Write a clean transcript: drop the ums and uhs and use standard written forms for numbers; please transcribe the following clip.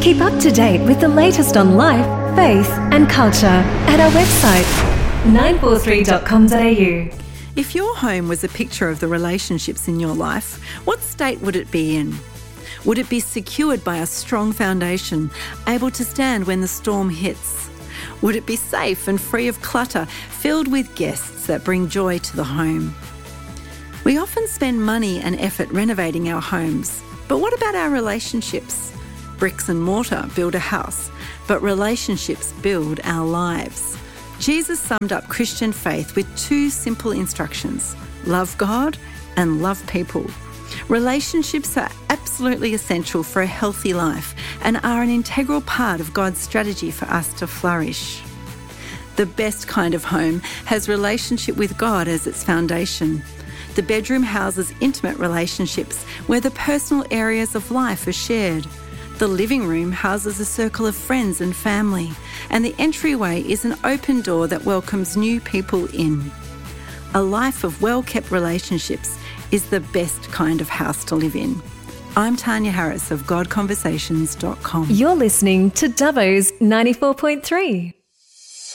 Keep up to date with the latest on life, faith and culture at our website 943.com.au. If your home was a picture of the relationships in your life, what state would it be in? Would it be secured by a strong foundation, able to stand when the storm hits? Would it be safe and free of clutter, filled with guests that bring joy to the home? We often spend money and effort renovating our homes, but what about our relationships? Bricks and mortar build a house, but relationships build our lives. Jesus summed up Christian faith with two simple instructions: love God and love people. Relationships are absolutely essential for a healthy life and are an integral part of God's strategy for us to flourish. The best kind of home has relationship with God as its foundation. The bedroom houses intimate relationships where the personal areas of life are shared. The living room houses a circle of friends and family, and the entryway is an open door that welcomes new people in. A life of well-kept relationships is the best kind of house to live in. I'm Tanya Harris of GodConversations.com. You're listening to Dubbo's 94.3.